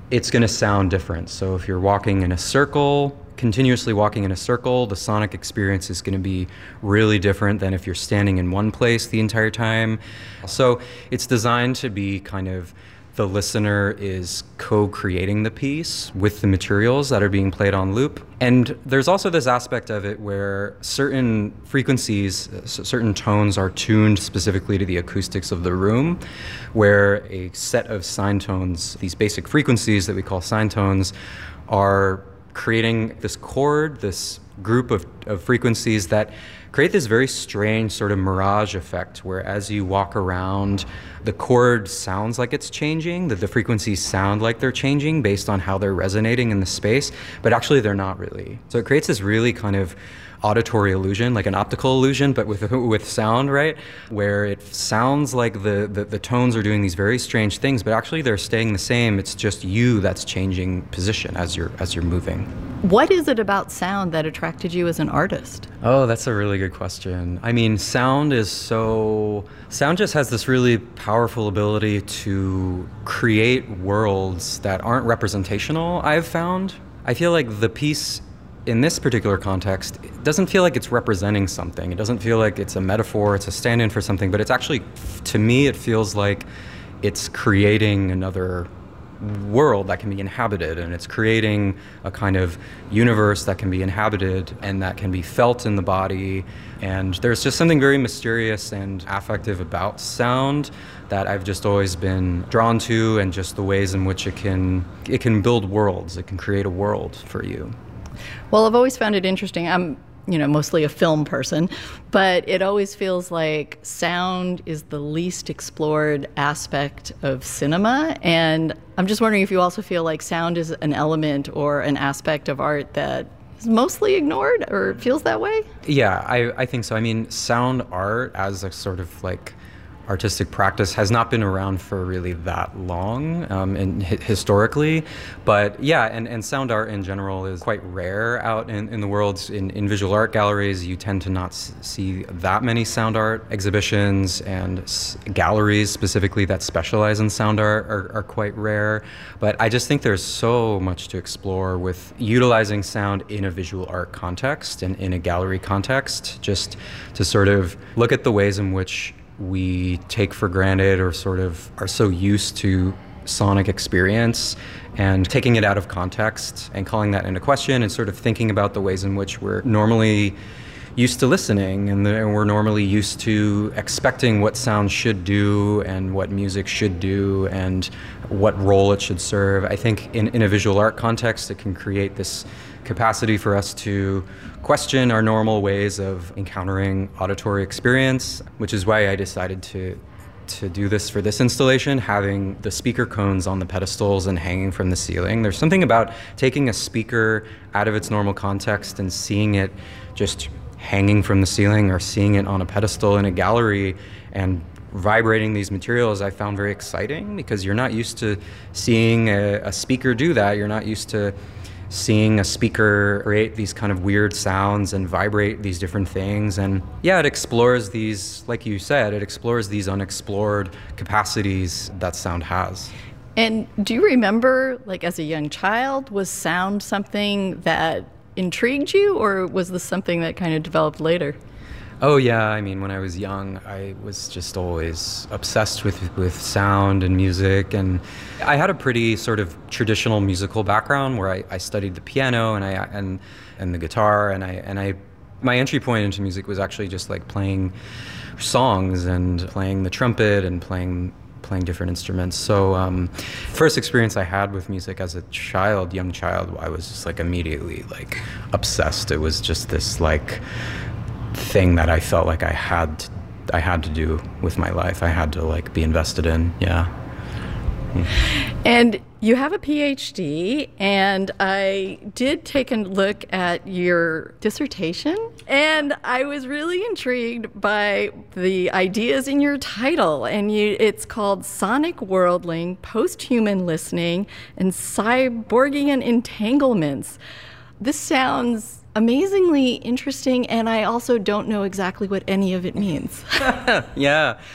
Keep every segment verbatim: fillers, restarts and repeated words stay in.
it's going to sound different. So if you're walking in a circle, continuously walking in a circle, the sonic experience is going to be really different than if you're standing in one place the entire time. So it's designed to be kind of, the listener is co-creating the piece with the materials that are being played on loop. And there's also this aspect of it where certain frequencies, certain tones are tuned specifically to the acoustics of the room, where a set of sine tones, these basic frequencies that we call sine tones, are creating this chord, this group of, of frequencies that create this very strange sort of mirage effect where as you walk around, the chord sounds like it's changing, that the frequencies sound like they're changing based on how they're resonating in the space, but actually they're not really. So it creates this really kind of auditory illusion, like an optical illusion, but with with sound, right? Where it sounds like the, the, the tones are doing these very strange things, but actually they're staying the same. It's just you that's changing position as you're as you're moving. What is it about sound that attracted you as an artist? Oh, that's a really good question. I mean, sound is so... Sound just has this really powerful ability to create worlds that aren't representational, I've found. I feel like the piece in this particular context, it doesn't feel like it's representing something. It doesn't feel like it's a metaphor, it's a stand-in for something, but it's actually, to me, it feels like it's creating another world that can be inhabited, and it's creating a kind of universe that can be inhabited and that can be felt in the body. And there's just something very mysterious and affective about sound that I've just always been drawn to, and just the ways in which it can it can build worlds. It can create a world for you. Well, I've always found it interesting. I'm, you know, mostly a film person, but it always feels like sound is the least explored aspect of cinema. And I'm just wondering if you also feel like sound is an element or an aspect of art that is mostly ignored, or feels that way? Yeah, I, I think so. I mean, sound art as a sort of like artistic practice has not been around for really that long, um, and hi- historically, but yeah, and, and sound art in general is quite rare out in, in the world. In, in visual art galleries, you tend to not s- see that many sound art exhibitions, and s- galleries specifically that specialize in sound art are, are quite rare. But I just think there's so much to explore with utilizing sound in a visual art context and in a gallery context, just to sort of look at the ways in which we take for granted or sort of are so used to sonic experience, and taking it out of context and calling that into question, and sort of thinking about the ways in which we're normally used to listening, and, the, and we're normally used to expecting what sound should do and what music should do and what role it should serve. I think in, in a visual art context, it can create this capacity for us to question our normal ways of encountering auditory experience, which is why I decided to to do this for this installation, having the speaker cones on the pedestals and hanging from the ceiling. There's something about taking a speaker out of its normal context and seeing it just hanging from the ceiling, or seeing it on a pedestal in a gallery and vibrating these materials, I found very exciting, because you're not used to seeing a, a speaker do that. You're not used to seeing a speaker create these kind of weird sounds and vibrate these different things. And yeah, it explores these, like you said, it explores these unexplored capacities that sound has. And do you remember, like as a young child, was sound something that intrigued you, or was this something that kind of developed later? Oh yeah, I mean, when I was young, I was just always obsessed with, with sound and music, and I had a pretty sort of traditional musical background where I, I studied the piano and I and and the guitar, and I and I my entry point into music was actually just like playing songs and playing the trumpet and playing playing different instruments. So um, first experience I had with music as a child, young child, I was just like immediately like obsessed. It was just this like thing that I felt like I had to, I had to do with my life. I had to like be invested in. Yeah. And you have a P H D, and I did take a look at your dissertation, and I was really intrigued by the ideas in your title. And you, it's called Sonic Worldling, Post-Human Listening, and Cyborgian Entanglements. This sounds amazingly interesting, and I also don't know exactly what any of it means. Yeah.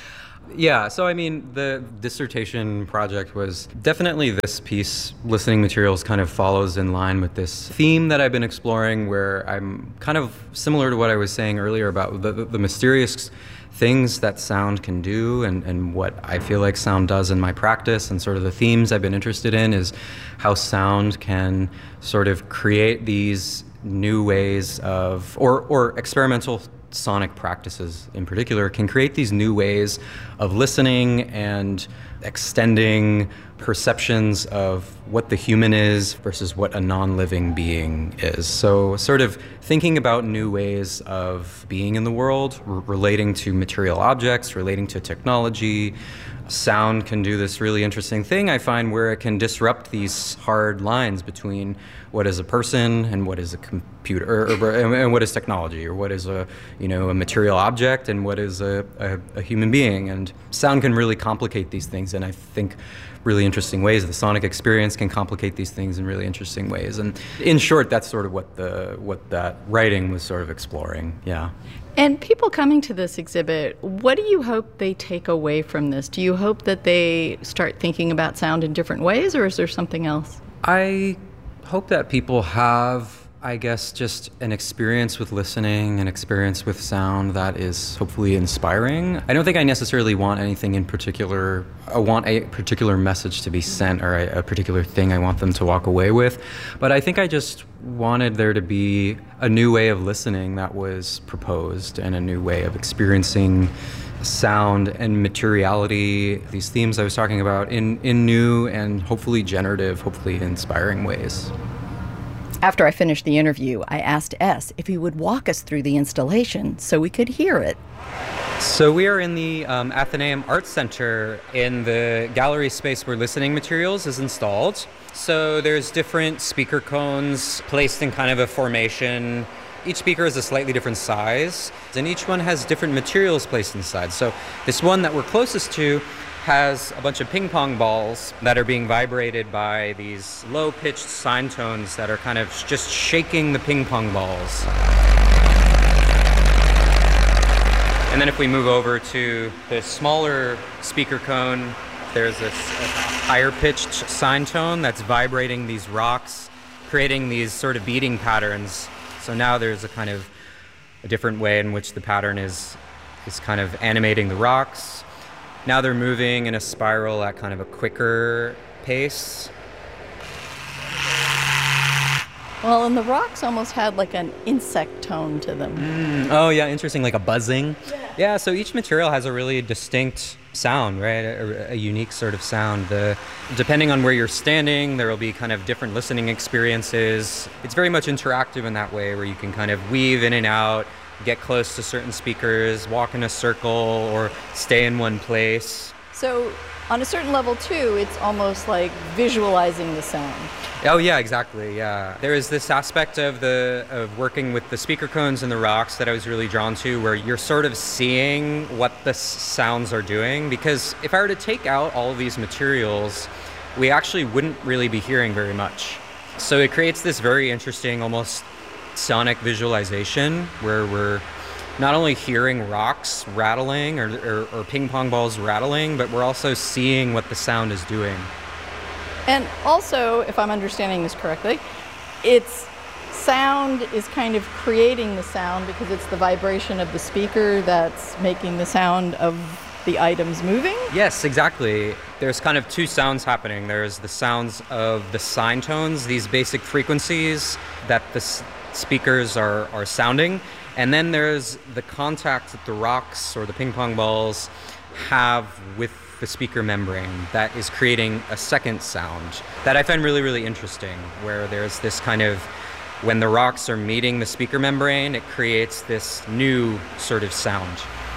Yeah, so I mean, the dissertation project was definitely this piece. Listening materials kind of follows in line with this theme that I've been exploring, where I'm kind of similar to what I was saying earlier about the, the, the mysterious things that sound can do, and, and what I feel like sound does in my practice. And sort of the themes I've been interested in is how sound can sort of create these new ways of, or, or experimental sonic practices in particular can create these new ways of listening and extending perceptions of what the human is versus what a non-living being is. So sort of thinking about new ways of being in the world, r- relating to material objects, relating to technology. Sound can do this really interesting thing, I find, where it can disrupt these hard lines between what is a person and what is a computer, or, or, and what is technology, or what is a, you know, a material object and what is a, a, a human being. And sound can really complicate these things, and I think really interesting ways. The sonic experience can complicate these things in really interesting ways. And in short, that's sort of what the what that writing was sort of exploring. Yeah. And people coming to this exhibit, what do you hope they take away from this? Do you hope that they start thinking about sound in different ways, or is there something else? I hope that people have, I guess, just an experience with listening, an experience with sound that is hopefully inspiring. I don't think I necessarily want anything in particular. I want a particular message to be sent, or a, a particular thing I want them to walk away with. But I think I just wanted there to be a new way of listening that was proposed, and a new way of experiencing sound and materiality, these themes I was talking about, in, in new and hopefully generative, hopefully inspiring ways. After I finished the interview, I asked S if he would walk us through the installation so we could hear it. So we are in the um, Athenaeum Art Center, in the gallery space where listening materials is installed. So there's different speaker cones placed in kind of a formation. Each speaker is a slightly different size, and each one has different materials placed inside. So this one that we're closest to has a bunch of ping pong balls that are being vibrated by these low-pitched sine tones that are kind of just shaking the ping pong balls. And then if we move over to the smaller speaker cone, there's this higher-pitched sine tone that's vibrating these rocks, creating these sort of beating patterns. So now there's a kind of a different way in which the pattern is is kind of animating the rocks. Now they're moving in a spiral at kind of a quicker pace. Well, and the rocks almost had like an insect tone to them. Mm, oh yeah, interesting, like a buzzing. Yeah. Yeah, so each material has a really distinct sound, right? A, a unique sort of sound. The, depending on where you're standing, there will be kind of different listening experiences. It's very much interactive in that way, where you can kind of weave in and out, get close to certain speakers, walk in a circle, or stay in one place. So on a certain level too, it's almost like visualizing the sound. Oh yeah, exactly, yeah. There is this aspect of the of working with the speaker cones and the rocks that I was really drawn to, where you're sort of seeing what the s- sounds are doing. Because if I were to take out all of these materials, we actually wouldn't really be hearing very much. So it creates this very interesting, almost sonic visualization, where we're not only hearing rocks rattling or, or, or ping pong balls rattling, but we're also seeing what the sound is doing. And also, if I'm understanding this correctly, it's sound is kind of creating the sound, because it's the vibration of the speaker that's making the sound of the items moving? Yes, exactly. There's kind of two sounds happening. There's the sounds of the sine tones, these basic frequencies that the s- speakers are, are sounding. And then there's the contact that the rocks or the ping pong balls have with the speaker membrane that is creating a second sound that I find really, really interesting, where there's this kind of, when the rocks are meeting the speaker membrane, it creates this new sort of sound.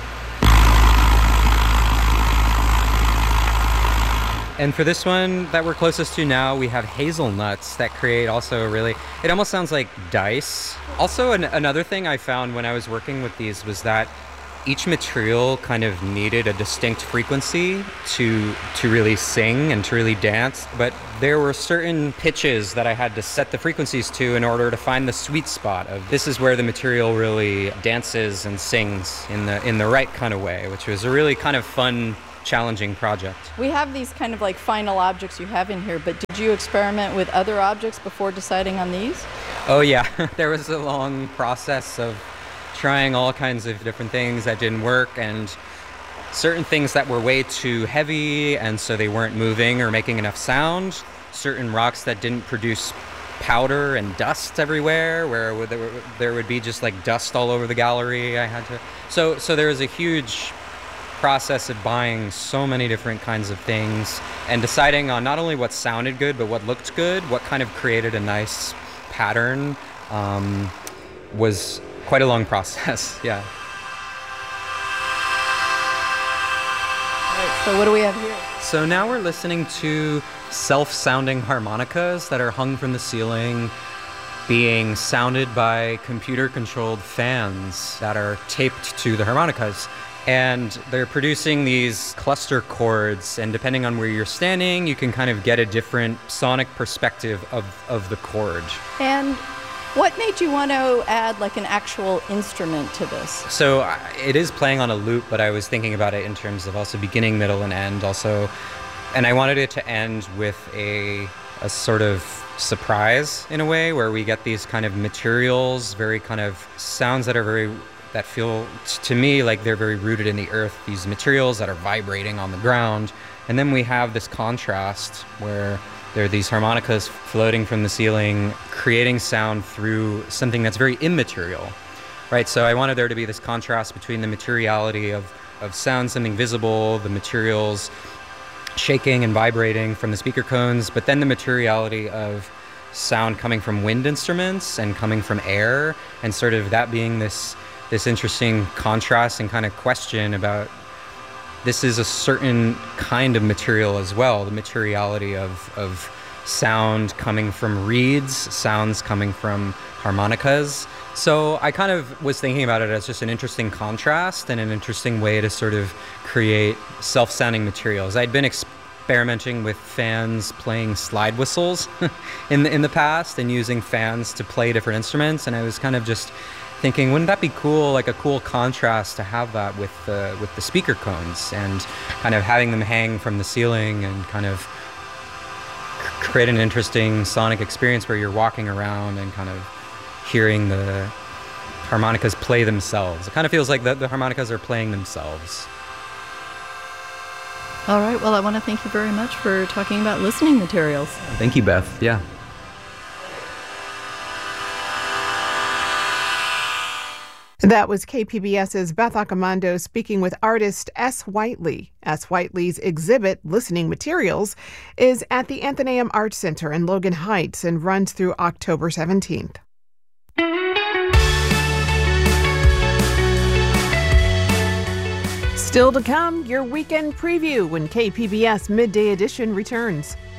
And for this one that we're closest to now, we have hazelnuts that create also a really, it almost sounds like dice. Also, an, another thing I found when I was working with these was that each material kind of needed a distinct frequency to to really sing and to really dance, but there were certain pitches that I had to set the frequencies to in order to find the sweet spot of this is where the material really dances and sings in the in the right kind of way, which was a really kind of fun, challenging project. We have these kind of like final objects you have in here, but did you experiment with other objects before deciding on these? Oh yeah, there was a long process of trying all kinds of different things that didn't work, and certain things that were way too heavy and so they weren't moving or making enough sound, certain rocks that didn't produce powder and dust everywhere where there would be just like dust all over the gallery. I had to so so there was a huge process of buying so many different kinds of things and deciding on not only what sounded good but what looked good, what kind of created a nice pattern. Um, was quite a long process. Yeah. All right, so what do we have here? So now we're listening to self-sounding harmonicas that are hung from the ceiling, being sounded by computer-controlled fans that are taped to the harmonicas. And they're producing these cluster chords, and depending on where you're standing, you can kind of get a different sonic perspective of, of the chord. And what made you want to add like an actual instrument to this? So uh, it is playing on a loop, but I was thinking about it in terms of also beginning, middle, and end also. And I wanted it to end with a, a sort of surprise in a way, where we get these kind of materials, very kind of sounds that are very, that feel t- to me like they're very rooted in the earth, these materials that are vibrating on the ground. And then we have this contrast where there are these harmonicas floating from the ceiling, creating sound through something that's very immaterial, right? So I wanted there to be this contrast between the materiality of, of sound, something visible, the materials shaking and vibrating from the speaker cones, but then the materiality of sound coming from wind instruments and coming from air, and sort of that being this, this interesting contrast and kind of question about this is a certain kind of material as well, the materiality of, of sound coming from reeds, sounds coming from harmonicas. So I kind of was thinking about it as just an interesting contrast and an interesting way to sort of create self-sounding materials. I'd been experimenting with fans playing slide whistles in the, in the past and using fans to play different instruments, and I was kind of just thinking, wouldn't that be cool, like a cool contrast to have that with the with the speaker cones and kind of having them hang from the ceiling and kind of create an interesting sonic experience where you're walking around and kind of hearing the harmonicas play themselves. It kind of feels like the, the harmonicas are playing themselves. All right, well, I want to thank you very much for talking about listening materials. Thank you, Beth. Yeah. That was K P B S's Beth Accomando speaking with artist S. Whiteley. S. Whiteley's exhibit, Listening Materials, is at the Athenaeum Art Center in Logan Heights and runs through October seventeenth. Still to come, your weekend preview when K P B S Midday Edition returns.